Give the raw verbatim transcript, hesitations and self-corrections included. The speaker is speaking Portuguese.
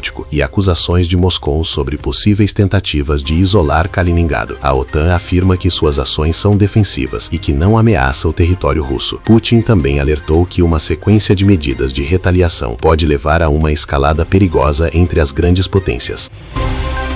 Báltico e acusações de Moscou sobre possíveis tentativas de isolar Kaliningrado. A OTAN afirma que suas ações são defensivas e que não ameaça o território russo. Putin também alertou que uma sequência de medidas de retaliação pode levar a uma escalada perigosa entre as grandes potências.